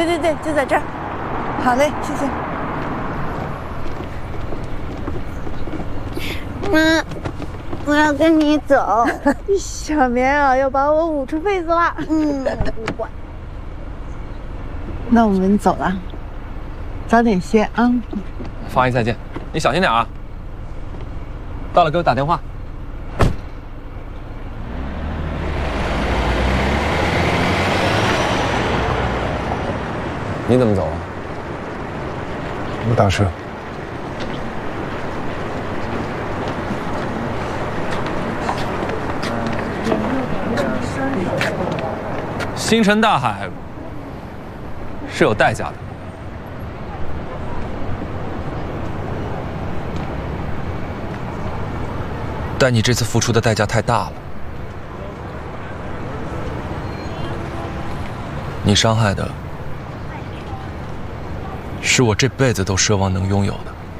对对对，就在这儿。好嘞，谢谢。 妈，我要跟你走。 小棉袄要把我捂出痱子了。 我不管。 那我们走了，早点歇啊。 方阿姨再见，你小心点啊。到了给我打电话。你怎么走啊？ 我打车。 星辰大海是有代价的。但你这次付出的代价太大了，你伤害的是我这辈子都奢望能拥有的。